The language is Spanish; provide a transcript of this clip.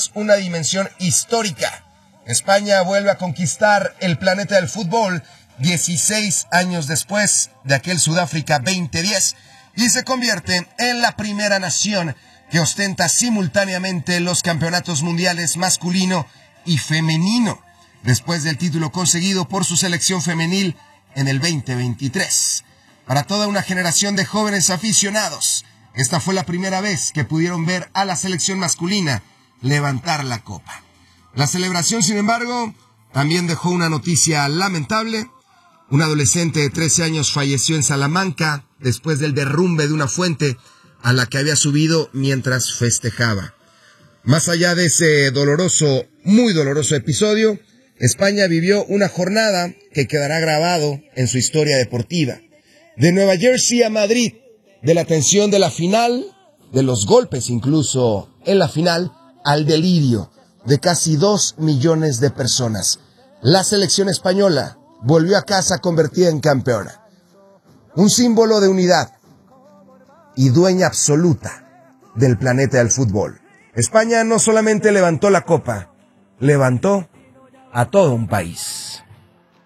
Sports una dimensión histórica. España vuelve a conquistar el planeta del fútbol 16 años después de aquel Sudáfrica 2010 y se convierte en la primera nación que ostenta simultáneamente los campeonatos mundiales masculino y femenino, después del título conseguido por su selección femenil en el 2023. Para toda una generación de jóvenes aficionados, esta fue la primera vez que pudieron ver a la selección masculina levantar la copa. La celebración, sin embargo, también dejó una noticia lamentable. Un adolescente de 13 años falleció en Salamanca después del derrumbe de una fuente a la que había subido mientras festejaba. Más allá de ese doloroso, muy doloroso episodio, España vivió una jornada que quedará grabado en su historia deportiva. De Nueva Jersey a Madrid, de la tensión de la final, de los golpes incluso en la final, al delirio de casi 2 millones de personas. La selección española volvió a casa convertida en campeona. Un símbolo de unidad y dueña absoluta del planeta del fútbol. España no solamente levantó la copa, levantó a todo un país.